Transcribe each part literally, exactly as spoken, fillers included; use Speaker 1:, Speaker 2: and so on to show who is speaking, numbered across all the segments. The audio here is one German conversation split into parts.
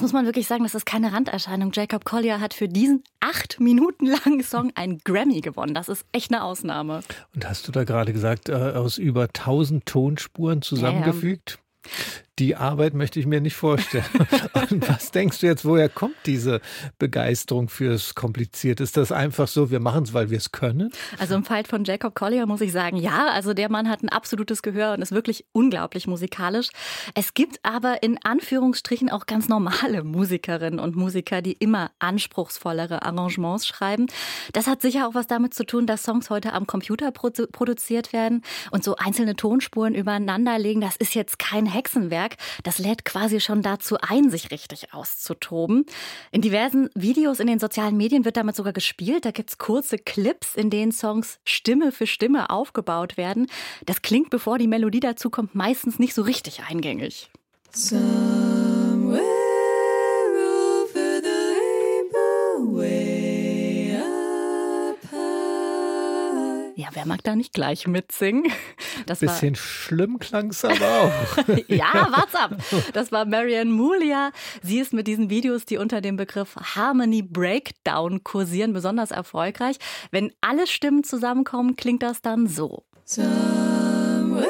Speaker 1: muss man wirklich sagen, das ist keine Randerscheinung. Jacob Collier hat für diesen acht Minuten langen Song einen Grammy gewonnen. Das ist echt eine Ausnahme.
Speaker 2: Und hast du da gerade gesagt, äh, aus über tausend Tonspuren zusammengefügt? Ja, ja. Die Arbeit möchte ich mir nicht vorstellen. Und was denkst du jetzt, woher kommt diese Begeisterung fürs Komplizierte? Ist das einfach so, wir machen es, weil wir es können?
Speaker 1: Also im Fall von Jacob Collier muss ich sagen, ja, also der Mann hat ein absolutes Gehör und ist wirklich unglaublich musikalisch. Es gibt aber in Anführungsstrichen auch ganz normale Musikerinnen und Musiker, die immer anspruchsvollere Arrangements schreiben. Das hat sicher auch was damit zu tun, dass Songs heute am Computer produ- produziert werden und so einzelne Tonspuren übereinander legen. Das ist jetzt kein Hexenwerk. Das lädt quasi schon dazu ein, sich richtig auszutoben. In diversen Videos in den sozialen Medien wird damit sogar gespielt. Da gibt es kurze Clips, in denen Songs Stimme für Stimme aufgebaut werden. Das klingt, bevor die Melodie dazu kommt, meistens nicht so richtig eingängig. Somewhere over the rainbow, way up high. Ja, wer mag da nicht gleich mitsingen? Das
Speaker 2: Bisschen war schlimm klang's aber auch.
Speaker 1: Ja, wart's ab. Das war Marianne Moulier. Sie ist mit diesen Videos, die unter dem Begriff Harmony Breakdown kursieren, besonders erfolgreich. Wenn alle Stimmen zusammenkommen, klingt das dann so. Somewhere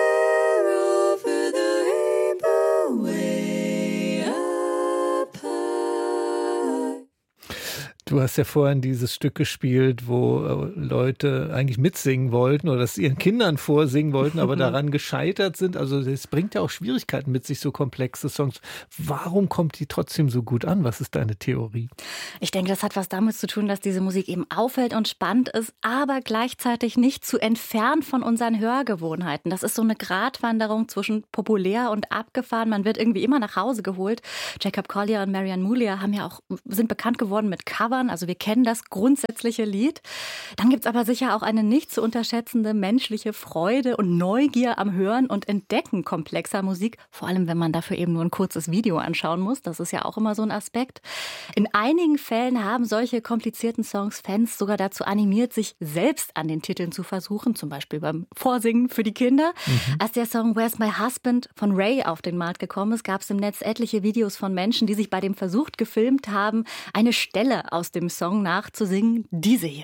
Speaker 1: over the rainbow, way up high.
Speaker 2: Du hast ja vorhin dieses Stück gespielt, wo Leute eigentlich mitsingen wollten oder es ihren Kindern vorsingen wollten, aber daran gescheitert sind. Also es bringt ja auch Schwierigkeiten mit sich, so komplexe Songs. Warum kommt die trotzdem so gut an? Was ist deine Theorie?
Speaker 1: Ich denke, das hat was damit zu tun, dass diese Musik eben auffällt und spannend ist, aber gleichzeitig nicht zu entfernt von unseren Hörgewohnheiten. Das ist so eine Gratwanderung zwischen populär und abgefahren. Man wird irgendwie immer nach Hause geholt. Jacob Collier und Marianne Moulier haben ja auch, sind bekannt geworden mit Covern. Also wir kennen das grundsätzliche Lied. Dann gibt es aber sicher auch eine nicht zu unterschätzende menschliche Freude und Neugier am Hören und Entdecken komplexer Musik. Vor allem, wenn man dafür eben nur ein kurzes Video anschauen muss. Das ist ja auch immer so ein Aspekt. In einigen Fällen haben solche komplizierten Songs Fans sogar dazu animiert, sich selbst an den Titeln zu versuchen. Zum Beispiel beim Vorsingen für die Kinder. Mhm. Als der Song Where's My Husband von Ray auf den Markt gekommen ist, gab es im Netz etliche Videos von Menschen, die sich bei dem Versuch gefilmt haben, eine Stelle aus dem Song nachzusingen, diese hier.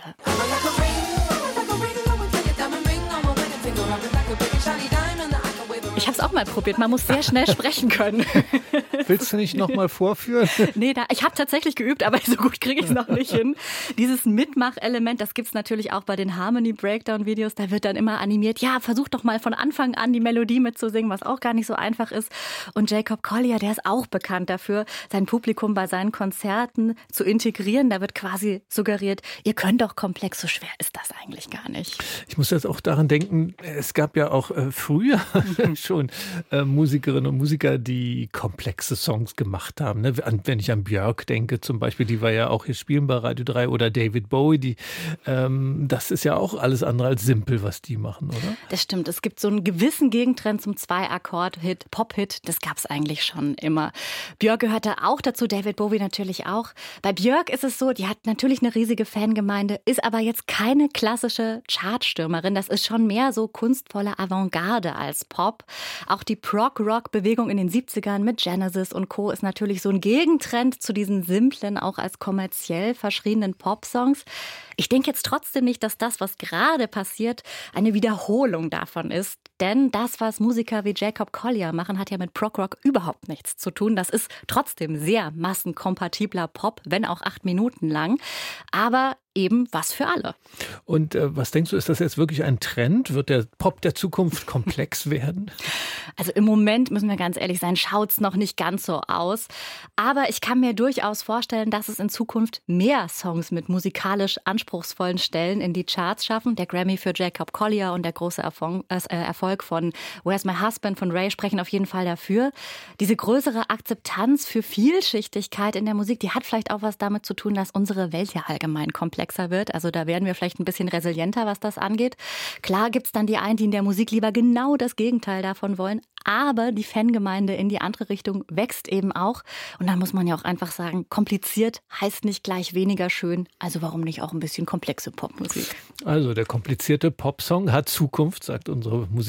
Speaker 1: Ich habe es auch mal probiert. Man muss sehr schnell sprechen können.
Speaker 2: Willst du nicht noch mal vorführen?
Speaker 1: Nee, da, ich habe tatsächlich geübt, aber so gut kriege ich es noch nicht hin. Dieses Mitmachelement, das gibt es natürlich auch bei den Harmony Breakdown Videos. Da wird dann immer animiert, ja, versuch doch mal von Anfang an die Melodie mitzusingen, was auch gar nicht so einfach ist. Und Jacob Collier, der ist auch bekannt dafür, sein Publikum bei seinen Konzerten zu integrieren. Da wird quasi suggeriert, ihr könnt doch komplex, so schwer ist das eigentlich gar nicht.
Speaker 2: Ich muss jetzt auch daran denken, es gab ja auch äh, früher schon äh, Musikerinnen und Musiker, die komplexe Songs gemacht haben. Ne? Wenn ich an Björk denke zum Beispiel, die war ja auch hier spielen bei Radio drei, oder David Bowie, die, ähm, das ist ja auch alles andere als simpel, was die machen, oder?
Speaker 1: Das stimmt. Es gibt so einen gewissen Gegentrend zum Zwei-Akkord-Hit, Pop-Hit. Das gab es eigentlich schon immer. Björk gehörte auch dazu, David Bowie natürlich auch. Bei Björk ist es so, die hat natürlich eine riesige Fangemeinde, ist aber jetzt keine klassische Chartstürmerin. Das ist schon mehr so kunstvolle Avantgarde als Pop. Auch die Prog-Rock-Bewegung in den siebzigern mit Genesis und Co. ist natürlich so ein Gegentrend zu diesen simplen, auch als kommerziell verschriebenen Popsongs. Ich denke jetzt trotzdem nicht, dass das, was gerade passiert, eine Wiederholung davon ist. Denn das, was Musiker wie Jacob Collier machen, hat ja mit Prog-Rock überhaupt nichts zu tun. Das ist trotzdem sehr massenkompatibler Pop, wenn auch acht Minuten lang. Aber eben was für alle.
Speaker 2: Und äh, was denkst du, ist das jetzt wirklich ein Trend? Wird der Pop der Zukunft komplex werden?
Speaker 1: Also im Moment, müssen wir ganz ehrlich sein, schaut's noch nicht ganz so aus. Aber ich kann mir durchaus vorstellen, dass es in Zukunft mehr Songs mit musikalisch anspruchsvollen Stellen in die Charts schaffen. Der Grammy für Jacob Collier und der große Erfolg, äh, Erfolg von Where's My Husband von Ray sprechen auf jeden Fall dafür. Diese größere Akzeptanz für Vielschichtigkeit in der Musik, die hat vielleicht auch was damit zu tun, dass unsere Welt ja allgemein komplex wird. Also da werden wir vielleicht ein bisschen resilienter, was das angeht. Klar gibt es dann die einen, die in der Musik lieber genau das Gegenteil davon wollen. Aber die Fangemeinde in die andere Richtung wächst eben auch. Und dann muss man ja auch einfach sagen, kompliziert heißt nicht gleich weniger schön. Also warum nicht auch ein bisschen komplexe Popmusik?
Speaker 2: Also der komplizierte Popsong hat Zukunft, sagt unsere Musikerin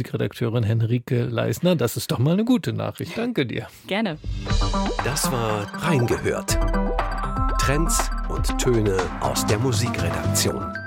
Speaker 2: Musikredakteurin Henrike Leisner. Das ist doch mal eine gute Nachricht. Danke dir.
Speaker 1: Gerne.
Speaker 3: Das war Reingehört. Trends und Töne aus der Musikredaktion.